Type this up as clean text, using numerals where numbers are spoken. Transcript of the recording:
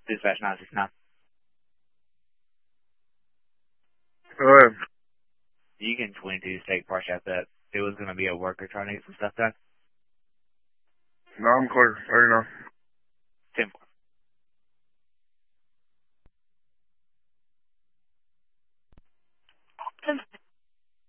Dispatch 969. Go ahead. Deacon 22 State Park out that it was going to be a worker trying to get some stuff done. No, I'm clear. 39.